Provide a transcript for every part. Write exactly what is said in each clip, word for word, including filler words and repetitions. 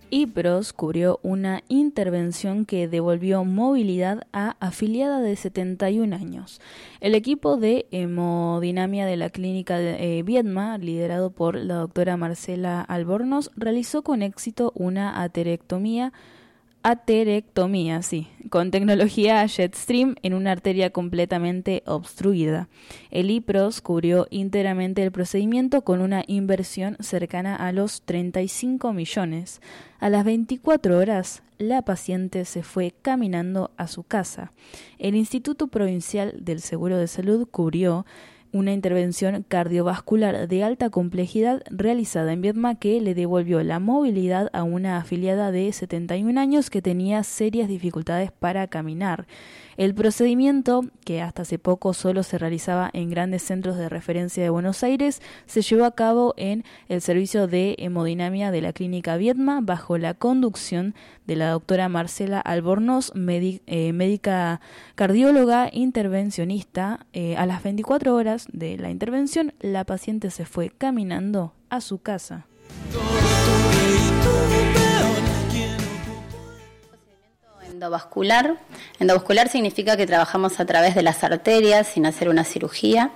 IPROS cubrió una intervención que devolvió movilidad a afiliada de setenta y un años. El equipo de hemodinamia de la clínica de eh, Viedma, liderado por la doctora Marcela Albornoz, realizó con éxito una aterectomía Aterectomía, sí, con tecnología Jetstream en una arteria completamente obstruida. El IPROS cubrió íntegramente el procedimiento con una inversión cercana a los treinta y cinco millones. A las veinticuatro horas, la paciente se fue caminando a su casa. El Instituto Provincial del Seguro de Salud cubrió una intervención cardiovascular de alta complejidad realizada en Viedma que le devolvió la movilidad a una afiliada de setenta y un años que tenía serias dificultades para caminar. El procedimiento, que hasta hace poco solo se realizaba en grandes centros de referencia de Buenos Aires, se llevó a cabo en el servicio de hemodinamia de la clínica Viedma bajo la conducción de la doctora Marcela Albornoz, médic, eh, médica cardióloga intervencionista. Eh, a las veinticuatro horas de la intervención, la paciente se fue caminando a su casa. Endovascular. Endovascular significa que trabajamos a través de las arterias sin hacer una cirugía.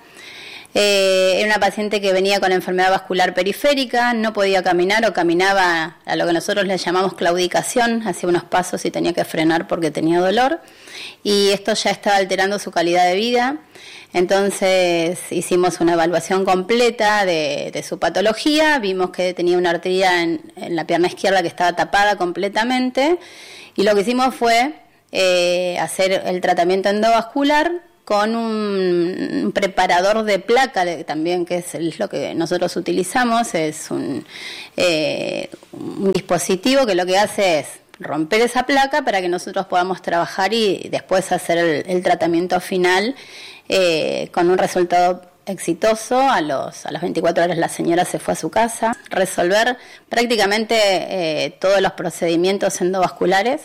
Eh, era una paciente que venía con enfermedad vascular periférica, no podía caminar o caminaba a lo que nosotros le llamamos claudicación, hacía unos pasos y tenía que frenar porque tenía dolor, y esto ya estaba alterando su calidad de vida. Entonces hicimos una evaluación completa de, de su patología, vimos que tenía una arteria en, en la pierna izquierda que estaba tapada completamente, y lo que hicimos fue eh, hacer el tratamiento endovascular con un, un preparador de placa de, también, que es, es lo que nosotros utilizamos. Es un, eh, un dispositivo que lo que hace es romper esa placa para que nosotros podamos trabajar y después hacer el, el tratamiento final eh, con un resultado exitoso. A los a las veinticuatro horas la señora se fue a su casa. Resolver prácticamente eh, todos los procedimientos endovasculares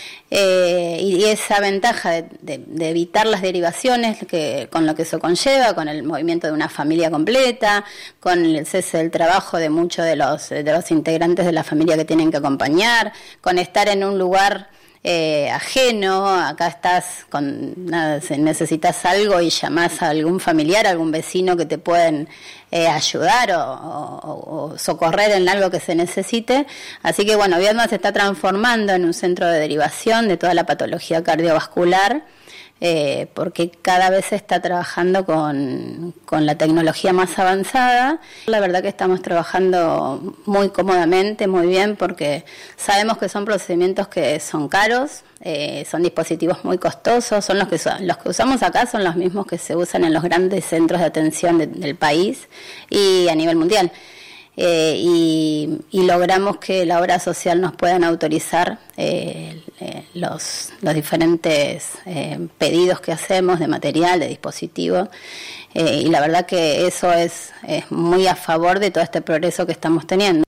eh, y esa ventaja de, de, de evitar las derivaciones que, con lo que eso conlleva, con el movimiento de una familia completa, con el cese del trabajo de muchos de los, de los integrantes de la familia que tienen que acompañar, con estar en un lugar Eh, ajeno. Acá estás con nada, si necesitas algo y llamás a algún familiar, a algún vecino que te pueden eh, ayudar o, o, o socorrer en algo que se necesite. Así que bueno, Viedma se está transformando en un centro de derivación de toda la patología cardiovascular, eh, porque cada vez se está trabajando con, con la tecnología más avanzada. La verdad que estamos trabajando muy cómodamente, muy bien, porque sabemos que son procedimientos que son caros, eh, son dispositivos muy costosos, son los que, los que usamos acá son los mismos que se usan en los grandes centros de atención de, del país y a nivel mundial. Eh, y, y logramos que la obra social nos puedan autorizar eh, eh, los, los diferentes eh, pedidos que hacemos de material, de dispositivos, eh, y la verdad que eso es, es muy a favor de todo este progreso que estamos teniendo.